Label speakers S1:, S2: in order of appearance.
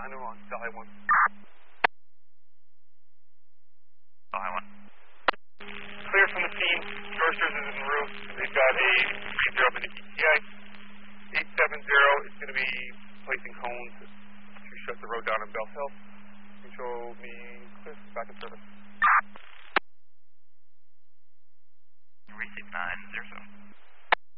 S1: Avenue on Delhi 1.
S2: Delhi 1.
S1: Clear from the scene. Yorkshires is en route. They've got a 30 up in the ETA. 870 is going to be placing cones to shut the road down in Bell Hill. Control me clear back in service.